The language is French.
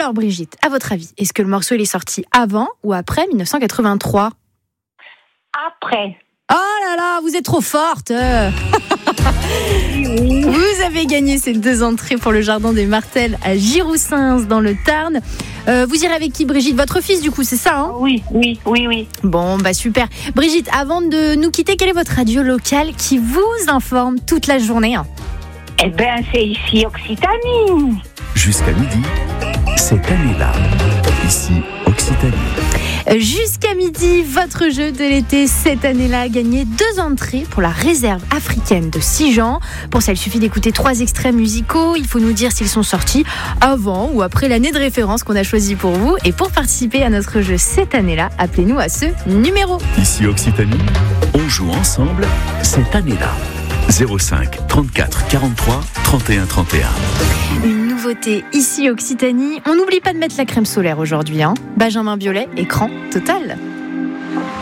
Alors Brigitte, à votre avis, est-ce que le morceau il est sorti avant ou après 1983 ? Après. Oh là là, vous êtes trop forte. Vous avez gagné ces 2 entrées pour le Jardin des Martels à Giroussens dans le Tarn. Vous irez avec qui, Brigitte ? Votre fils, du coup, c'est ça, hein ? Oui. Bon, bah super. Brigitte, avant de nous quitter, quelle est votre radio locale qui vous informe toute la journée ? Eh ben, c'est ici Occitanie. Jusqu'à midi, cette année-là. Ici, Occitanie. Jusqu'à midi, votre jeu de l'été cette année-là a gagné 2 entrées pour la réserve africaine de Sijan. Pour ça, il suffit d'écouter 3 extraits musicaux. Il faut nous dire s'ils sont sortis avant ou après l'année de référence qu'on a choisie pour vous. Et pour participer à notre jeu cette année-là, appelez-nous à ce numéro. Ici, Occitanie, on joue ensemble cette année-là. 05 34 43 31 31. Une nouveauté ici Occitanie. On n'oublie pas de mettre la crème solaire aujourd'hui, hein. Benjamin Biolay, écran total.